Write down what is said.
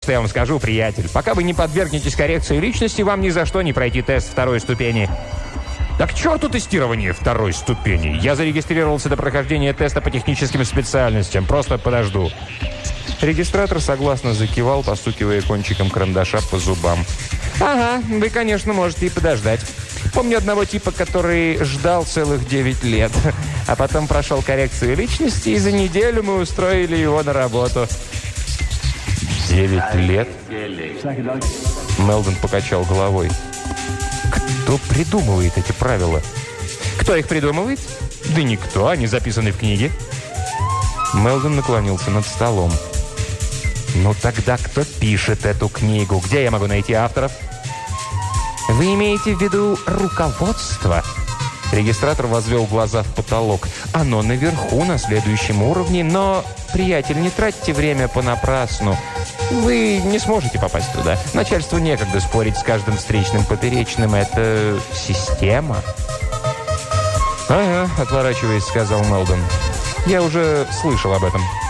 что я вам скажу, приятель. Пока вы не подвергнетесь коррекции личности, вам ни за что не пройти тест второй ступени. Да к черту тестирование второй ступени. Я зарегистрировался до прохождения теста по техническим специальностям. Просто подожду. Регистратор согласно закивал, постукивая кончиком карандаша по зубам. Ага, вы, конечно, можете и подождать. Помню одного типа, который ждал целых 9 лет, а потом прошел коррекцию личности, и за неделю мы устроили его на работу. 9 лет? Мелдон покачал головой. Кто придумывает эти правила? Кто их придумывает? Да никто, они записаны в книге. Мелдон наклонился над столом. Ну тогда кто пишет эту книгу? Где я могу найти авторов? Вы имеете в виду руководство? Регистратор возвел глаза в потолок. Оно наверху, на следующем уровне, но, приятель, не тратьте время понапрасну. Вы не сможете попасть туда. Начальству некогда спорить с каждым встречным поперечным. Это система. «Ага», отворачиваясь, сказал Мелдон. «Я уже слышал об этом».